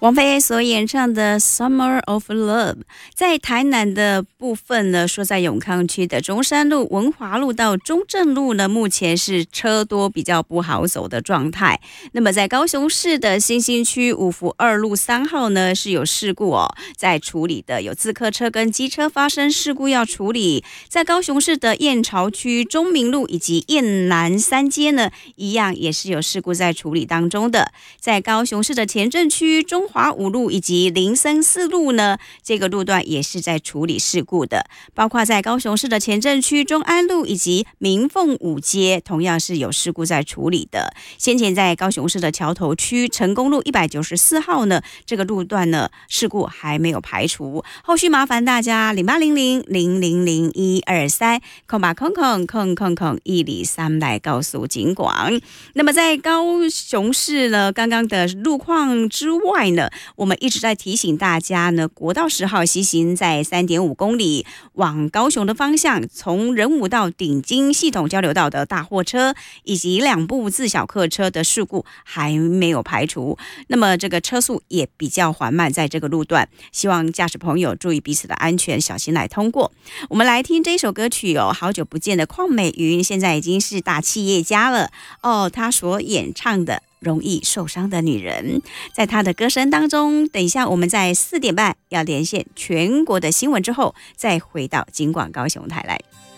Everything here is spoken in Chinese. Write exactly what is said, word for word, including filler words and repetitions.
王菲所演唱的 Summer of Love， 在台南的部分呢，说在永康区的中山路、文华路到中正路呢，目前是车多比较不好走的状态。那么在高雄市的新兴区五福二路三号呢，是有事故哦，在处理的，有自客车跟机车发生事故要处理。在高雄市的燕巢区中明路以及燕南三街呢，一样也是有事故在处理当中的。在高雄市的前镇区中华五路以及林森四路呢，这个路段也是在处理事故的。包括在高雄市的前镇区中安路以及明凤五街，同样是有事故在处理的。先前在高雄市的桥头区成功路一百九十四号呢，这个路段呢事故还没有排除，后续麻烦大家零八零零零零零一二三空八空空空空空一里三来告诉警广。那么在高雄市呢，刚刚的路况之外呢，我们一直在提醒大家呢，国道十号西行在 三点五公里往高雄的方向，从仁武到顶金系统交流道的大货车以及两部自小客车的事故还没有排除，那么这个车速也比较缓慢，在这个路段，希望驾驶朋友注意彼此的安全，小心来通过。我们来听这首歌曲哦，好久不见的邝美云，现在已经是大企业家了哦，她所演唱的容易受伤的女人，在她的歌声当中，等一下我们在四点半要连线全国的新闻之后，再回到金广高雄台来。